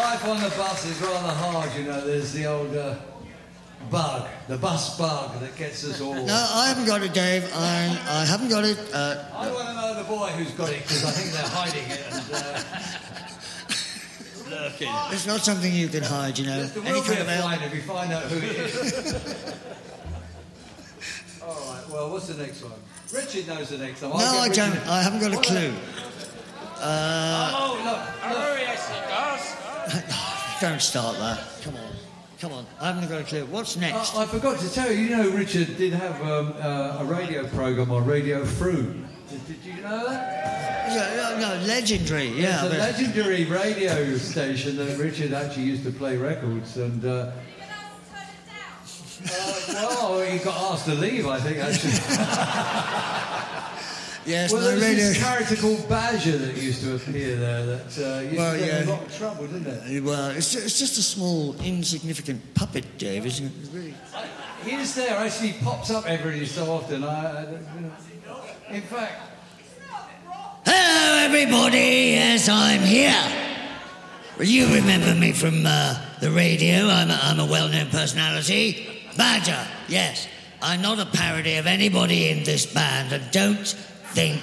Life on the bus is rather hard, you know. There's the old bug, the bus bug that gets us all. No, I haven't got it, Dave. I haven't got it. I want to know the boy who's got it, because I think they're hiding it and lurking. It's not something you can hide, you know. There will be a fine if you find out who it is. All right, well, what's the next one? Richard knows the next one. No, I don't. I haven't got a clue. Oh, yes, he does. Don't start that. Come on. I haven't got a clue. What's next? I forgot to tell you, Richard did have a radio programme on Radio Fruit. Did you know that? No, legendary, yeah. It's a legendary radio station that Richard actually used to play records, and well, he got asked to leave, I think, actually. Yes, well, there was radio... this character called Badger that used to appear there that used to get in a lot of trouble, didn't it? Well, it's just a small, insignificant puppet, Dave, isn't it? Really... He is there, actually pops up every so often. In fact... Hello, everybody. Yes, I'm here. Well, you remember me from the radio. I'm a well-known personality. Badger, yes. I'm not a parody of anybody in this band, and don't think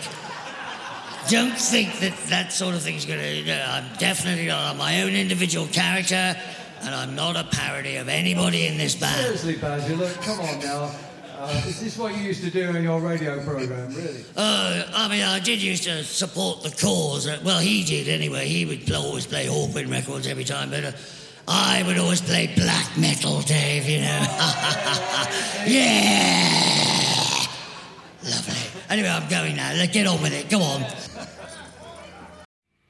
that sort of thing's going to... I'm definitely not. I'm my own individual character, and I'm not a parody of anybody in this band. Seriously, Badger, look, come on now. Is this what you used to do in your radio programme, really? I mean, I did used to support the cause. Well, he did anyway. He would always play Hawkwind records every time, but I would always play black metal, Dave, you know. Yeah! Lovely. Anyway, I'm going now. Let's get on with it. Come on.